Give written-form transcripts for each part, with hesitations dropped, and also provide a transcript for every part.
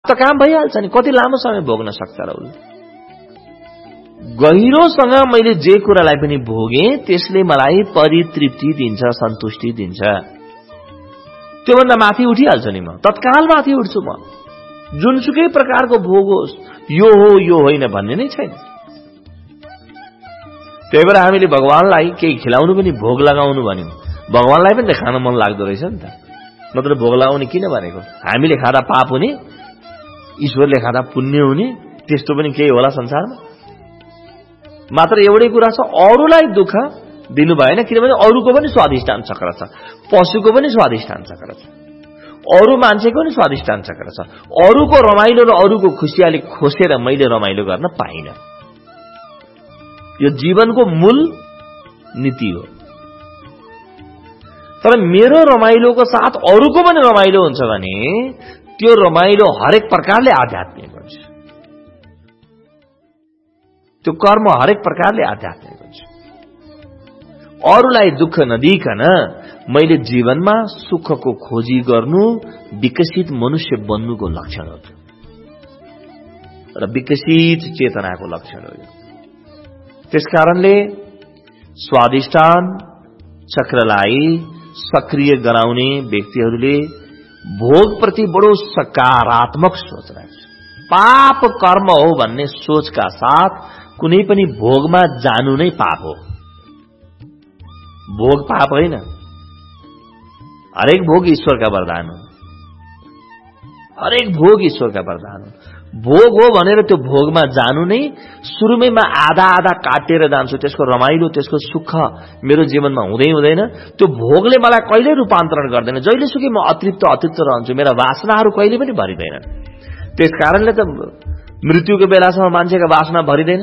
त काम भइहाल्छ नि। कति लामो समय भोग्न सक्छ र उसले? गहिरोसँग मैले जे कुरालाई पनि भोगे त्यसले मलाई परितृप्ति दिन्छ, सन्तुष्टि दिन्छ। त्योभन्दा माथि उठिहाल्छ नि, म तत्काल माथि उठ्छु। म जुनसुकै प्रकारको भोग होस्, यो हो यो होइन भन्ने नै छैन। त्यही भएर हामीले भगवानलाई केही खिलाउनु पनि भोग लगाउनु भन्यौं। भगवानलाई पनि खान मन लाग्दो रहेछ नि त। नत्र भोग लगाउने किन भनेको? हामीले खाँदा पाप हुने, ईश्वरले खाँदा पुण्य हुने, त्यस्तो पनि केही होला संसारमा? मात्र एउटै कुरा छ, अरूलाई दुःख दिनु भएन। किनभने अरूको पनि स्वादिष्टान चक्र छ, पशुको पनि स्वादिष्टान चक्र छ, अरू मान्छेको पनि स्वादिष्टान चक्र छ। अरूको रमाइलो र अरूको खुसियाली खोसेर मैले रमाइलो गर्न पाइन। यो जीवनको मूल नीति हो। तर मेरो रमाइलोको साथ अरूको पनि रमाइलो हुन्छ भने त्यो रमाइलो हरेक प्रकारले आध्यात्मिक हुन्छ। त्यो कर्म हरेक प्रकारले आध्यात्मिक हुन्छ। अरूलाई दुःख नदिकन मैले जीवनमा सुखको खोजी गर्नु विकसित मनुष्य बन्नुको लक्षण हो र विकसित चेतनाको लक्षण हो। त्यसकारणले स्वादिष्टान चक्रलाई सक्रिय गराउने व्यक्तिहरूले भोगप्रति बडो सकारात्मक सोच राख्छ। पाप कर्म हो भन्ने सोचका साथ कुनै पनि भोगमा जानु नै पाप हो। भोग पाप होइन, हरेक भोग ईश्वरका वरदान हो। हरेक भोग ईश्वरका वरदान हो। भोग हो भनेर त्यो भोगमा जानु नै सुरुमै आधा आधा काटेर जान्छु, त्यसको रमाइलो त्यसको सुख मेरो जीवनमा हुँदै हुँदैन। त्यो भोगले मलाई कहिले रूपान्तरण गर्दैन। जहिलेसुकै म अतृप्त रहन्छु, मेरा वासनाहरू कहिले पनि भरिँदैन। त्यसकारणले त मृत्युको बेलासम्म मान्छेका वासना भरिँदैन।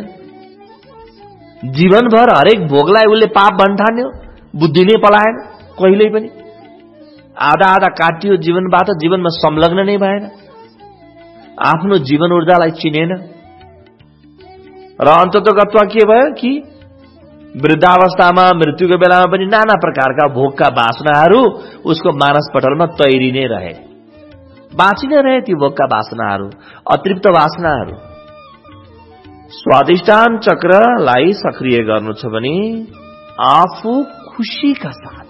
जीवनभर हरेक भोगलाई उसले पाप भन्ठान्यो, बुद्धि नै पलाएन कहिल्यै पनि। आधा आधा काटियो जीवनबाट, जीवनमा संलग्न नै भएन, आफ्नो जीवन ऊर्जालाई चिनेन र अन्ततगत्वा के भयो कि वृद्धावस्थामा मृत्युको बेलामा पनि नाना प्रकारका भोगका वासनाहरू उसको मानसपटलमा तैरिने रहे, बाँचिने रहे ती भोगका वासनाहरू, अतृप्त वासनाहरू। स्वादिष्टान चक्रलाई सक्रिय गर्नु छ भने आफू खुशीका साथ,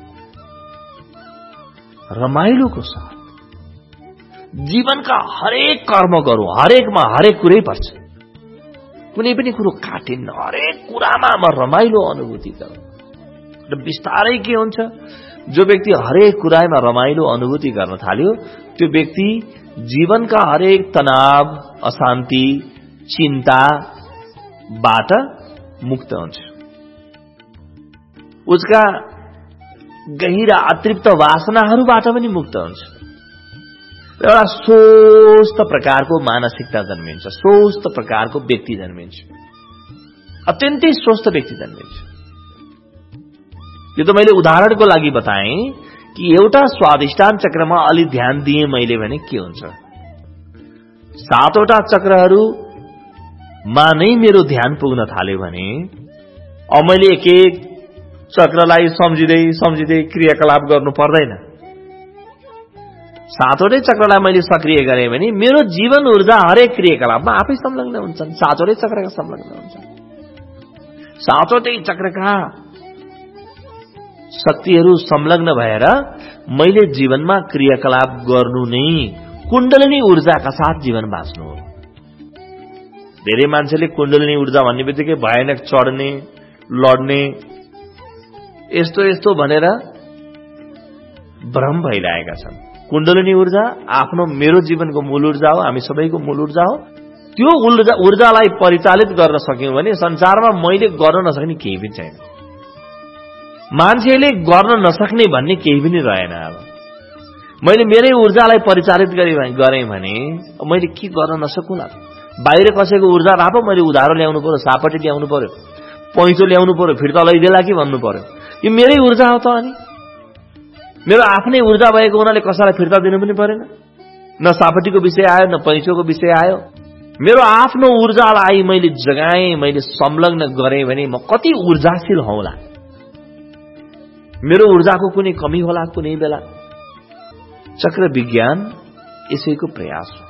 रमाइलोको साथ जीवनका हरेक कर्म गरौं। हरेकमा हरेक कुरै पर्छ, कुनै पनि कुरो काटिन्न। हरेक कुरामा म रमाइलो अनुभूति गरौं। र बिस्तारै के हुन्छ, जो व्यक्ति हरेक कुरामा रमाइलो अनुभूति गर्न थाल्यो त्यो व्यक्ति जीवनका हरेक तनाव, अशान्ति, चिन्ताबाट मुक्त हुन्छ। उसका गहिरा अतृप्त वासनाहरूबाट पनि मुक्त हुन्छ। एउटा स्वस्थ प्रकारको मानसिकता जन्मिन्छ, स्वस्थ प्रकारको व्यक्ति जन्मिन्छ, अत्यन्तै स्वस्थ व्यक्ति जन्मिन्छ। यो त मैले उदाहरणको लागि बताएँ कि एउटा स्वादिष्टान चक्रमा अलि ध्यान दिए मैले भने के हुन्छ। 7वटा चक्रहरूमा नै मेरो ध्यान पुग्न थाल्यो भने अब मैले एक एक चक्रलाई सम्झिँदै क्रियाकलाप गर्नु पर्दैन। 7वटै चक्रलाई मैले सक्रिय गरेँ भने मेरो जीवन ऊर्जा हरेक क्रियाकलापमा आफै संलग्न हुन्छन्। 7वटै चक्रका संलग्न हुन्छन्। 7वटै चक्रका शक्तिहरू संलग्न भएर मैले जीवनमा क्रियाकलाप गर्नु नै कुण्डलिनी ऊर्जाका साथ जीवन बाँच्नु हो। धेरै मान्छेले कुण्डलिनी ऊर्जा भन्ने बित्तिकै भयानक चढ्ने, लड्ने, यस्तो भनेर भ्रम भइरहेका छन्। कुण्डलिनी ऊर्जा आफ्नो मेरो जीवनको मूल ऊर्जा हो, हामी सबैको मूल ऊर्जा हो। त्यो ऊर्जालाई परिचालित गर्न सक्यौं भने संसारमा मैले गर्न नसक्ने केही पनि छैन। मान्छेले गर्न नसक्ने भन्ने केही पनि रहेन। अब मैले मेरै ऊर्जालाई परिचालित गरेँ भने मैले के गर्न नसकुला? बाहिर कसैको ऊर्जा राप मैले उधारो ल्याउनु पर्यो, सापटी ल्याउनु पर्यो, पैँचो ल्याउनु पर्यो, फिर्ता लैदेला कि भन्नु पर्यो? यो मेरै ऊर्जा हो त। अनि मेरो आफ्नै ऊर्जा भएको हुनाले कसैलाई फिर्ता दिनु पनि परेन। न सापटीको विषय आयो, न पैँचोको विषय आयो। मेरो आफ्नो ऊर्जालाई मैले जगाएँ, मैले संलग्न गरेँ भने म कति ऊर्जाशील हौला। मेरो ऊर्जाको कुनै कमी होला कुनै बेला? चक्र विज्ञान यसैको प्रयास हो।